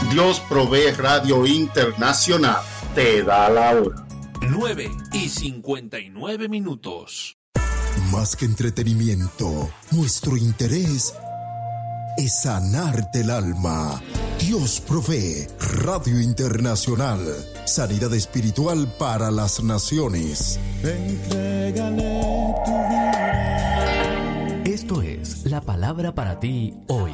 Dios Provee Radio Internacional te da la hora. 9:59. Más que entretenimiento, nuestro interés es sanarte el alma. Dios Provee Radio Internacional. Sanidad espiritual para las naciones. Entrégale tu vida. Esto es la palabra para ti hoy.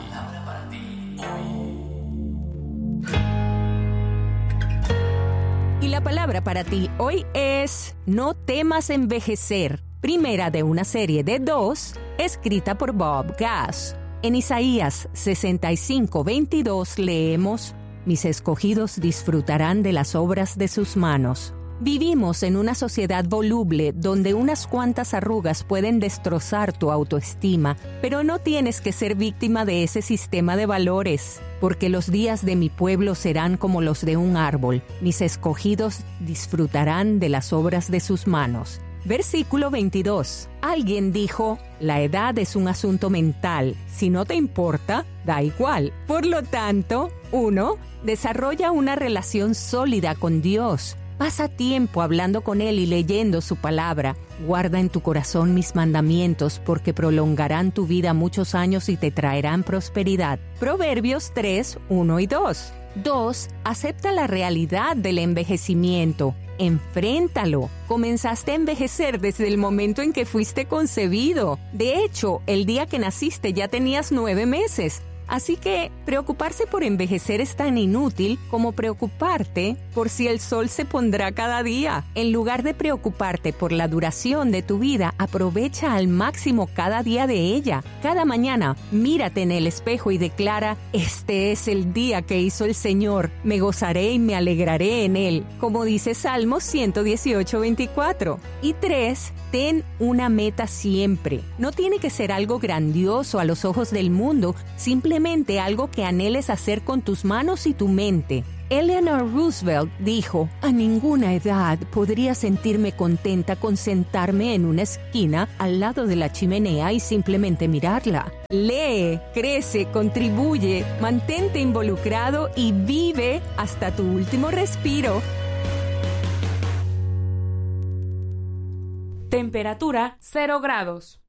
Y la palabra para ti hoy es: no temas envejecer. Primera de una serie de 2, escrita por Bob Gass. En Isaías 65:22 leemos: mis escogidos disfrutarán de las obras de sus manos. Vivimos en una sociedad voluble donde unas cuantas arrugas pueden destrozar tu autoestima, pero no tienes que ser víctima de ese sistema de valores, porque los días de mi pueblo serán como los de un árbol. Mis escogidos disfrutarán de las obras de sus manos. Versículo 22. Alguien dijo: la edad es un asunto mental. Si no te importa, da igual. Por lo tanto, 1. Desarrolla una relación sólida con Dios. Pasa tiempo hablando con Él y leyendo su palabra. Guarda en tu corazón mis mandamientos, porque prolongarán tu vida muchos años y te traerán prosperidad. Proverbios 3:1 y 2. 2. Acepta la realidad del envejecimiento. Enfréntalo. Comenzaste a envejecer desde el momento en que fuiste concebido. De hecho, el día que naciste ya tenías 9 meses. Así que preocuparse por envejecer es tan inútil como preocuparte por si el sol se pondrá cada día. En lugar de preocuparte por la duración de tu vida, aprovecha al máximo cada día de ella. Cada mañana, mírate en el espejo y declara: este es el día que hizo el Señor. Me gozaré y me alegraré en él, como dice Salmos 118:24. Y 3. Ten una meta siempre. No tiene que ser algo grandioso a los ojos del mundo, simplemente algo que anheles hacer con tus manos y tu mente. Eleanor Roosevelt dijo: a ninguna edad podría sentirme contenta con sentarme en una esquina al lado de la chimenea y simplemente mirarla. Lee, crece, contribuye, mantente involucrado y vive hasta tu último respiro. Temperatura 0 grados.